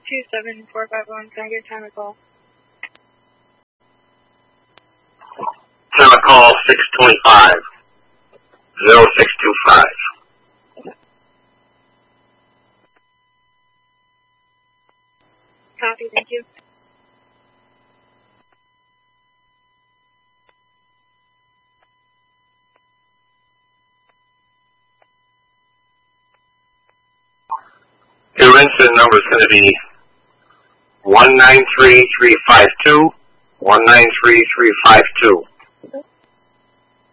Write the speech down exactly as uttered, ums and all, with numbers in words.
two seven four five one. Can I get time to call? Time to call six twenty-five, zero six two five. Copy, thank you. Your incident number is going to be one nine three three five two, one nine three three five two.